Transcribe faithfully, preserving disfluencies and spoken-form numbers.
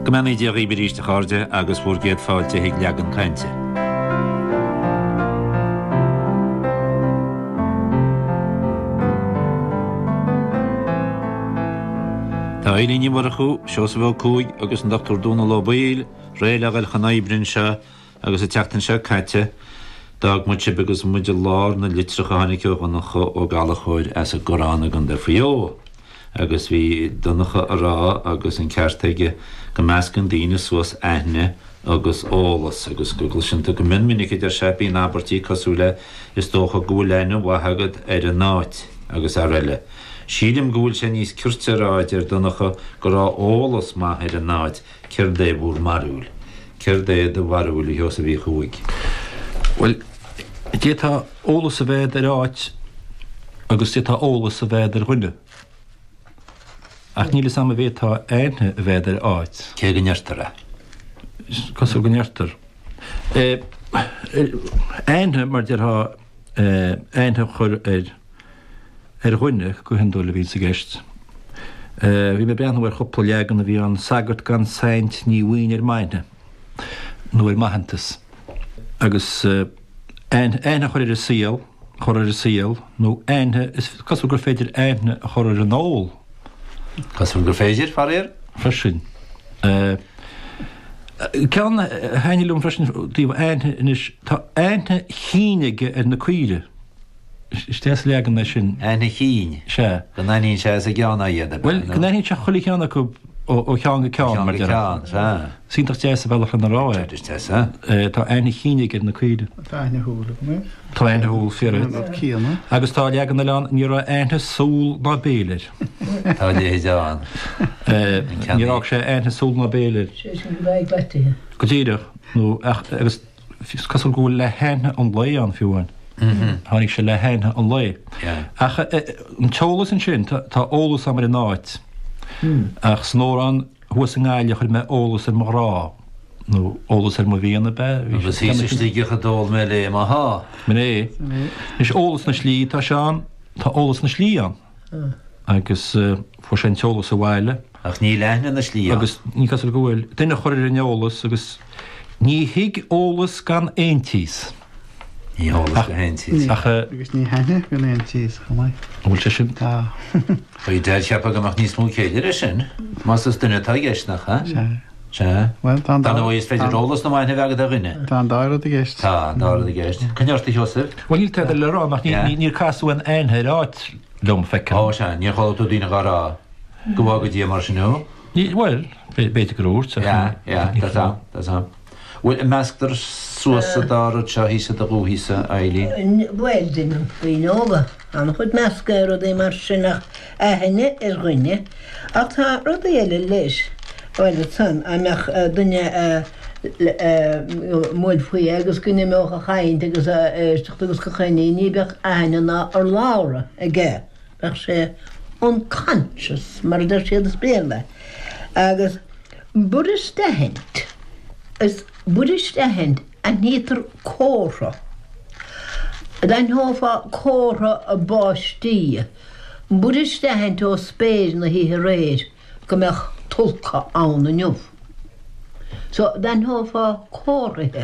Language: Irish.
Gymani di ag i byrist y chorde agos fwrgiad ffalte hig legan cainte. Ta ein inni warachw, sios fel cwg agos yn doctor dŵn o lobail, reil ag elchanau bryn sia agos y tiactan sia cainte, dag mwysig agos mwyd y lor na litrach o hannig o gynnych o galach oed as y goran ag ynddo ffio. Agus fi dynacha ara agus yn cartege gymasgan dyn yswas ahne agus olas agus gugl syntag gymyn minig ydy'r siabi yn aberti coswle ysdoch o gwlenw wahagad er y naut agus arele. Siedem gwyl sy'n is cyrtser aed er dynacha gyda olas ma er y naut cyrde bwr marwl. Cyrde dy warwl i hos y fi chwyg. Wel, di ta olas y fed er aed agus di ta olas y fed er hwnnw. Ach níle samme vet ha ein veder áit. Ke gnertara. Kas er gnertar. Eh ein mar der ha eh ein chur er er hunne go hendole vi gest. Eh vi me ben wer hoppeljagen vi an sagert gan seint ni wiener meine. Noer mahantes. Agus ein ein chur er seal, chur er seal, no ein is kas er feder ein chur er nol. Kas van gefezier farer? Verschin. Eh kan heinilum verschin die een is ta een hinige en de kuide. Is das legen na schön. Eine hin. Scha. Dan een scha ze gana jeda. Wel, kan een chachli kan ko o o gaan gaan maar ja. Ja. Sien toch jij wel gaan naar raai. Dat is dat hè. Eh ta een hinige en de kuide. Kleine hoel, hè? Kleine hoel vir. Dat kiel, hè? Agus ta legen na land nira een soul na beler. Ta je jaan. Eh nira ook een soul na beler. She's going to be Goedemiddag. Nou, echt, ik kan zo goed leggen en leien aan vuren. Han ik ze leggen en leien. Ja. Ach, een cholos en chin, ta olos aan de nacht. Ach, snor aan hoe ze ngaaien met olos en mara. Nou, olos er maar weer bij. We zien ze stiegen gedol met le, maar ha. Nee, is olos na slie ta shaan, ta olos na slie aan. Agus voor zijn cholos een wijle. Ach, niet leggen na slie. Agus niet kan zo goed. Ten goede in olos, agus. Ní hig ólas gan eintis. Ní ólas gan eintis. Ach, agus ní henne gan eintis, chomai. Bhfuil sé sin? Tá. Foi der siapa gamach níos mú céidir sin. Mas is duna tá gceisnach, ha? Se. Se. Well, tá Tá nó is féidir ólas na maithne vegad a rinne. Tá dáir a gceist. Tá, dáir a gceist. Cynneirta Joseph? Wel, níl teidir le rá, ach níl casú an einhe ráit lom fecin. Ó, se, ní chola tú dína gará. Gwaga dí mar sin nó? Wel, beidir grúrt. Ja, ja, das am, das am. Wel, y masgdar suasa dar o cha hisa da gw hisa, Eileen? Wel, dyn nhw'n ofa. Am chwyd masgar o ddim ar synach a hynny er gwynne. Ac ta roedd ei ele leis. Wel, y tan, am ach dyna mwyd fwy agos gynnu mewn a chaint agos ystach agos cachynnu ni bech a hynny na ar lawra y ge. Bech se unconscious, mar ydych sydd ysbrela. Agos, bwrys da hent. Is Buddhist ahend an heter kora. Dan hofa kora a bostie. Buddhist ahend o space na hi reid. Gymach tulka aan de njuf. So dan hofa kora